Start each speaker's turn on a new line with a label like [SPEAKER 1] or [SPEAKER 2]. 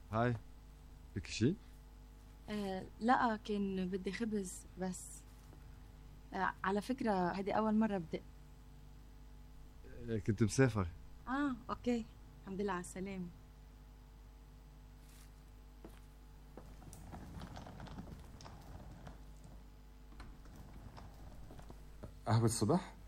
[SPEAKER 1] هاي، بدك شي؟
[SPEAKER 2] لا، كان بدي خبز بس. على فكرة هذه أول مرة بدي.
[SPEAKER 1] كنت مسافر.
[SPEAKER 2] أوكي. الحمد لله على السلامة.
[SPEAKER 3] قهوة الصبح؟